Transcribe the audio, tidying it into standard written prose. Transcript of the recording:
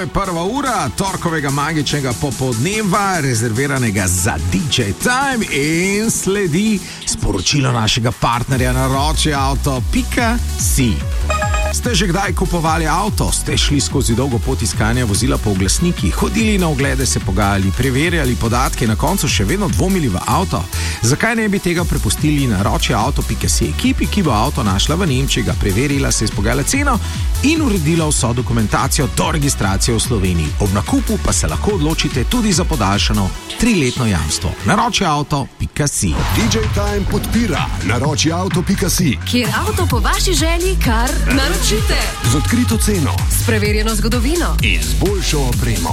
je prva ura torkovega magičnega popoldneva, rezerviranega za DJ Time, in sledi sporočilo našega partnerja naročiauto.si. Ste že kdaj kupovali avto? Ste šli skozi dolgo pot iskanja vozila po oglasnikih, hodili na oglede, se pogajali, preverjali podatke, na koncu še vedno dvomili v avto? Zakaj ne bi tega prepustili naročiauto.si ekipi, ki bo avto našla v Nemčiji, ga preverila, se izpogajala ceno in uredila vso dokumentacijo do registracije v Sloveniji. Ob nakupu pa se lahko odločite tudi za podaljšano 3-letno jamstvo. Naročiauto.si. DJ Time podpira naročiauto.si, kjer avto po vaši želji kar naročite. z odkrito ceno S preverjeno zgodovino in z boljšo opremo.